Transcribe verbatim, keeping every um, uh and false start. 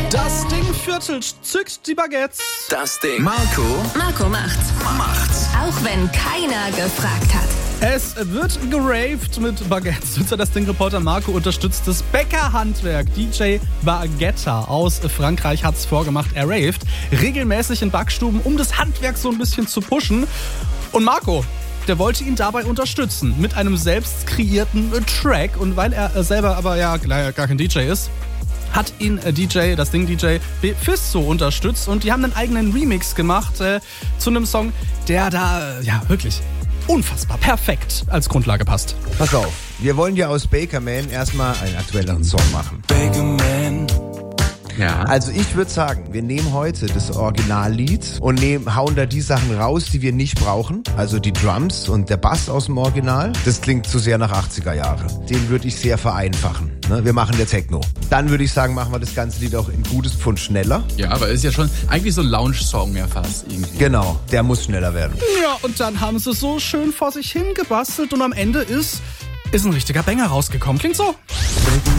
Das Ding viertelt, zückt die Baguettes. Das Ding. Marco. Marco macht's. Macht's. Auch wenn keiner gefragt hat. Es wird geraved mit Baguettes. Unser Das Ding-Reporter Marco unterstützt das Bäckerhandwerk. D J Baguetta aus Frankreich hat's vorgemacht. Er raved regelmäßig in Backstuben, um das Handwerk so ein bisschen zu pushen. Und Marco, der wollte ihn dabei unterstützen mit einem selbst kreierten Track. Und weil er selber aber ja gar kein D J ist, hat ihn D J, das Ding D J Befisto unterstützt und die haben einen eigenen Remix gemacht äh, zu einem Song, der da äh, ja wirklich unfassbar perfekt als Grundlage passt. Pass auf, wir wollen ja aus Baker Man erstmal einen aktuelleren Song machen. Baker Man. Ja. Also ich würde sagen, wir nehmen heute das Originallied und nehmen, hauen da die Sachen raus, die wir nicht brauchen. Also die Drums und der Bass aus dem Original. Das klingt zu sehr nach achtziger Jahre. Den würde ich sehr vereinfachen. Ne? Wir machen der Techno. Dann würde ich sagen, machen wir das ganze Lied auch in gutes Pfund schneller. Ja, aber ist ja schon eigentlich so ein Lounge-Song ja fast irgendwie. Genau, der muss schneller werden. Ja, und dann haben sie so schön vor sich hingebastelt und am Ende ist, ist ein richtiger Banger rausgekommen. Klingt so.